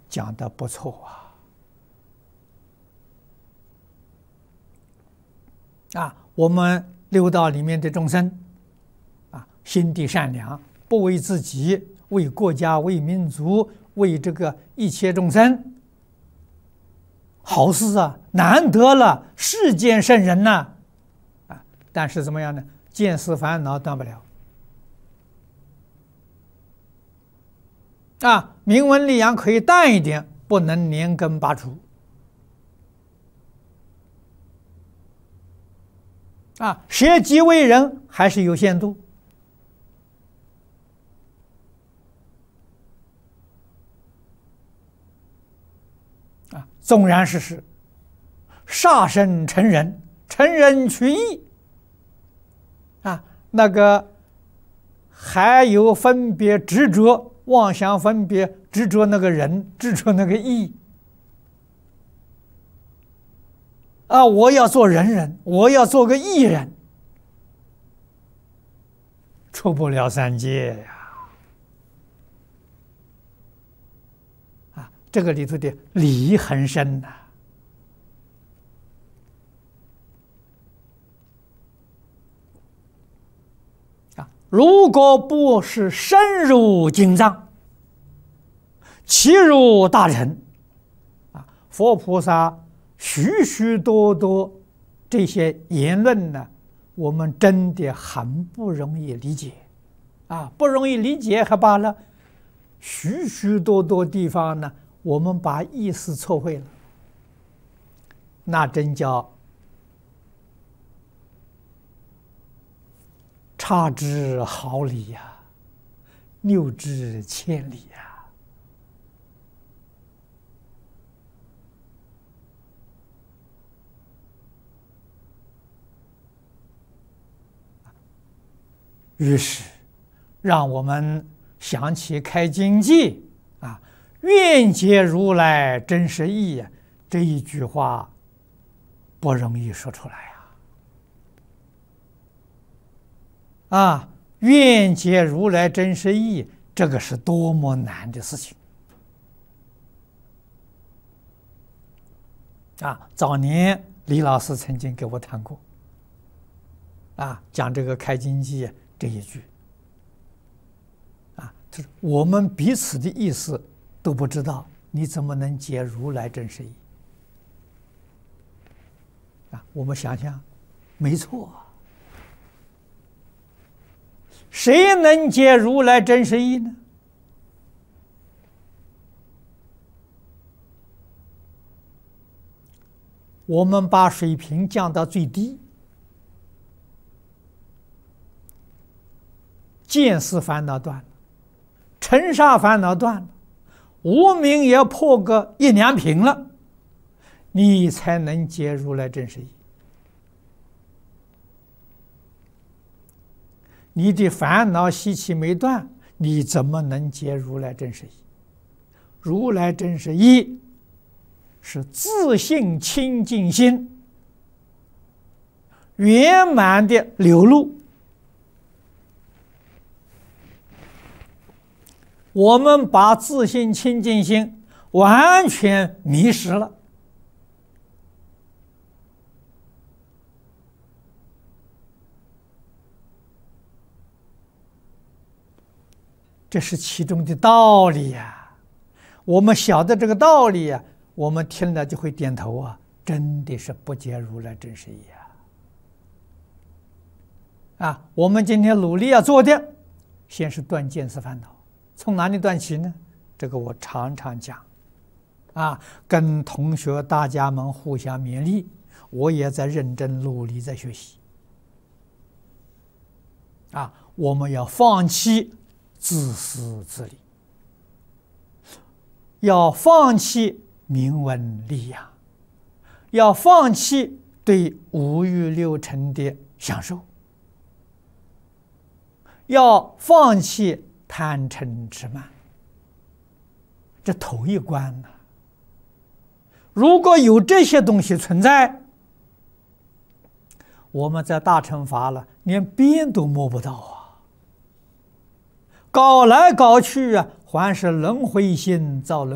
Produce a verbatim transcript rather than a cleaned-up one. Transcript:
讲的不错啊！啊，我们六道里面的众生，啊，心地善良，不为自己，为国家，为民族，为这个一切众生，好事啊，难得了，世间圣人呐！啊，但是怎么样呢？见思烦恼断不了。啊，名闻利养可以淡一点，不能连根拔除。啊，舍己为人还是有限度。啊，纵然是是杀身成仁，成仁取义。啊，那个还有分别执着。妄想分别执着那个人，执着那个义啊！我要做人人，我要做个义人，出不了三界呀！啊，这个里头的理很深呐。如果不是深入经藏，契入大乘，啊，佛菩萨许许多多这些言论呢，我们真的很不容易理解，啊，不容易理解还罢了，许许多多地方呢，我们把意思错会了，那真叫差之毫厘呀，谬之千里呀！于是，让我们想起开经记啊，“愿解如来真实义”呀，这一句话不容易说出来呀。啊，愿解如来真实义，这个是多么难的事情啊！早年李老师曾经给我谈过，啊，讲这个开经记这一句，啊，就是我们彼此的意思都不知道，你怎么能解如来真实义？啊，我们想想，没错。谁能解如来真实义呢？我们把水平降到最低，见思烦恼断了，尘沙烦恼断了，无明也破个一两品了，你才能解如来真实义。你的烦恼习气没断，你怎么能解如来真实义？如来真实义是自性清净心圆满的流露。我们把自性清净心完全迷失了。这是其中的道理呀，我们晓得这个道理呀，我们听了就会点头啊，真的是不解如来真实义啊！啊，我们今天努力要做的，先是断见思烦恼，从哪里断起呢？这个我常常讲，啊，跟同学大家们互相勉励，我也在认真努力在学习。啊，我们要放弃自私自利，要放弃名闻利养，要放弃对五欲六尘的享受，要放弃贪嗔痴慢，这头一关呢。如果有这些东西存在，我们在大乘法了，连边都摸不到啊！搞来搞去啊，还是轮回心造轮。